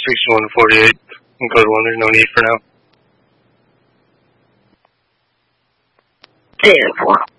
61 to 48. And code 1, there's no need for now. 10-4.